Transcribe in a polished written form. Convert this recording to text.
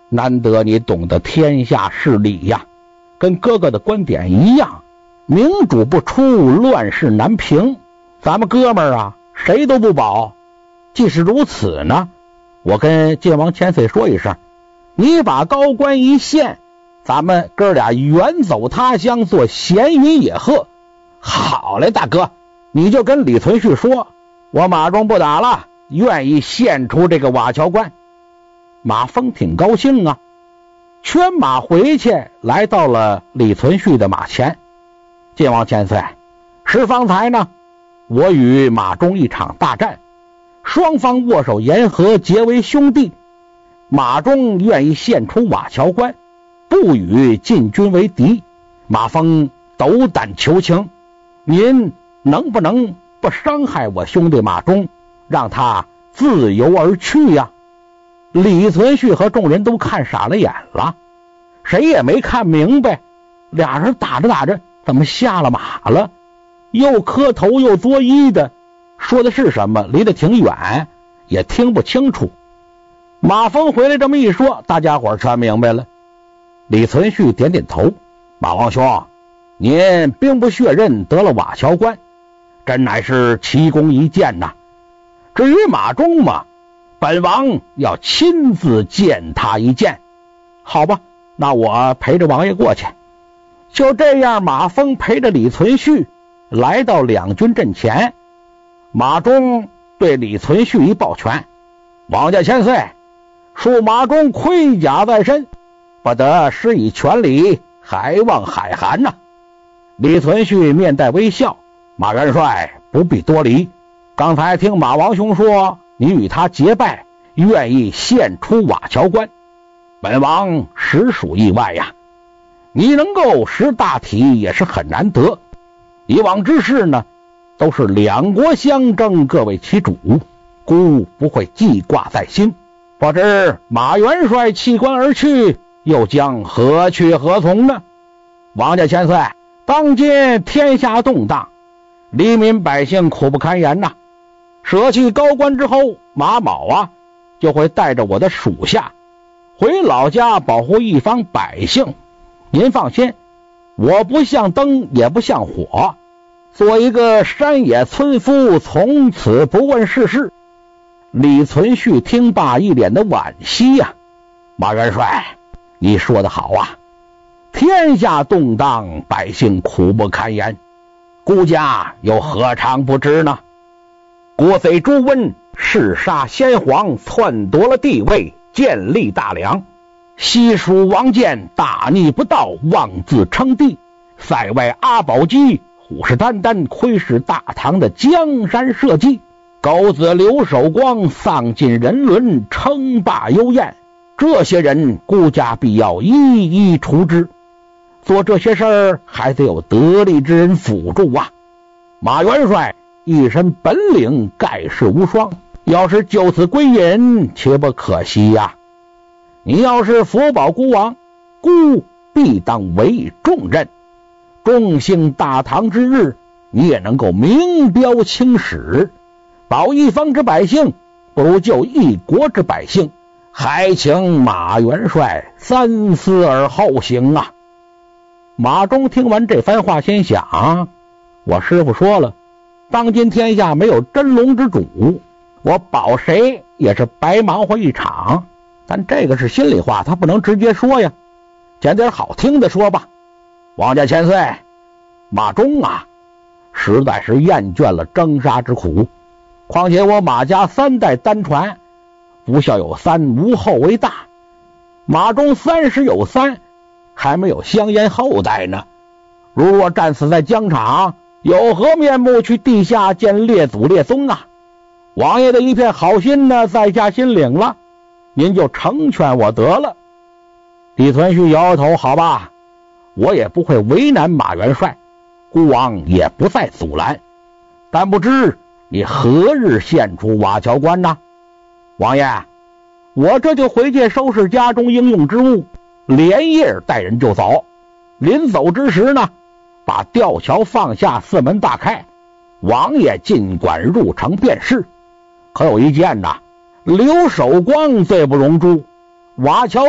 难得你懂得天下事理呀，跟哥哥的观点一样，明主不出，乱世难平，咱们哥们儿啊，谁都不保。即使如此呢，我跟晋王千岁说一声，你把高官一献，咱们哥俩远走他乡做闲云野鹤。好嘞，大哥，你就跟李存勖说，我马忠不打了，愿意献出这个瓦桥关。马蜂挺高兴啊，圈马回去，来到了李存勖的马前。晋王千岁，是方才呢，我与马忠一场大战，双方握手言和，结为兄弟。马忠愿意献出瓦桥关，不与晋军为敌。马蜂斗胆求情，您能不能不伤害我兄弟马忠，让他自由而去呀？李存勖和众人都看傻了眼了，谁也没看明白，俩人打着打着怎么下了马了，又磕头又作揖的，说的是什么离得挺远，也听不清楚。马蜂回来这么一说，大家伙全明白了。李存勖点点头，马王兄，您兵不血刃得了瓦桥关，真乃是奇功一件呐。至于马忠嘛，本王要亲自见他一见。好吧，那我陪着王爷过去。就这样，马蜂陪着李存勖来到两军阵前。马忠对李存勖一抱拳，王家千岁，恕马忠盔甲在身，不得施以全礼，还望海涵呐。李存勖面带微笑，马元帅不必多礼，刚才听马王兄说你与他结拜，愿意献出瓦桥关，本王实属意外呀。你能够识大体也是很难得，以往之事呢，都是两国相争，各为其主，孤不会记挂在心。不知马元帅弃官而去，又将何去何从呢？王家千岁，当今天下动荡，黎民百姓苦不堪言呐。舍弃高官之后，马某啊就会带着我的属下回老家保护一方百姓。您放心，我不像灯也不像火，做一个山野村夫，从此不问世事。李存勖听罢一脸的惋惜呀。马元帅，你说得好啊，天下动荡，百姓苦不堪言，孤家又何尝不知呢？国贼朱温弑杀先皇，篡夺了帝位，建立大梁，西蜀王建大逆不道，妄自称帝，塞外阿保机虎视眈眈，窥视大唐的江山社稷，狗子刘守光丧尽人伦，称霸幽燕，这些人孤家必要一一除之。做这些事儿还得有得力之人辅助啊。马元帅一身本领，盖世无双，要是就此归隐，岂不可惜呀？你要是福保孤王，孤必当为重任，众幸大唐之日，你也能够名标青史，保一方之百姓，不如救一国之百姓，还请马元帅三思而后行啊。马忠听完这番话，心想，我师傅说了，当今天下没有真龙之主，我保谁也是白忙活一场。但这个是心里话，他不能直接说呀，讲点好听的说吧。王家千岁，马忠啊，实在是厌倦了征杀之苦，况且我马家三代单传，不孝有三，无后为大。马忠30有3，还没有香烟后代呢。如若战死在疆场，有何面目去地下见列祖列宗啊？王爷的一片好心呢，在下心领了，您就成全我得了。李存勖摇摇头，好吧，我也不会为难马元帅，孤王也不再阻拦，但不知你何日献出瓦桥关呢？王爷，我这就回去收拾家中应用之物，连夜带人就走。临走之时呢，把吊桥放下，四门大开，王爷尽管入城便是。可有一件呐，刘守光罪不容诛，瓦桥